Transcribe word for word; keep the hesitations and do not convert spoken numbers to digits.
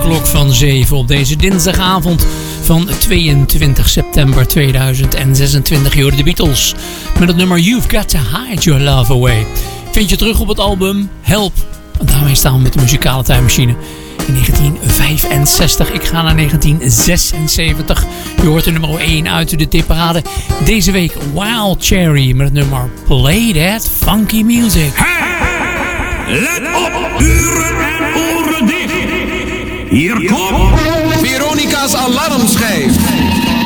klok van zeven op deze dinsdagavond van tweeëntwintig september tweeduizend zesentwintig. Je hoorde de Beatles met het nummer You've Got To Hide Your Love Away. Vind je terug op het album Help. En daarmee staan we met de muzikale tijdmachine in negentien vijfenzestig. Ik ga naar negentien zesenzeventig. Je hoort de nummer één uit de tipparade. Deze week Wild Cherry met het nummer Play That Funky Music. Hey, let op, uren en oren dicht. Hier komt Veronica's alarmschijf.